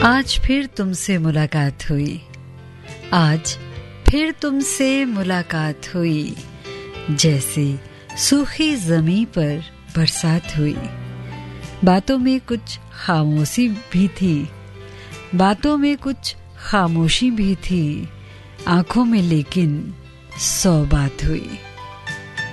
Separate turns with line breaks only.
आज फिर तुमसे मुलाकात हुई, आज फिर तुमसे मुलाकात हुई, जैसे सूखी ज़मीं पर बरसात हुई। बातों में कुछ खामोशी भी थी, बातों में कुछ खामोशी भी थी, आंखों में लेकिन 100 बात हुई।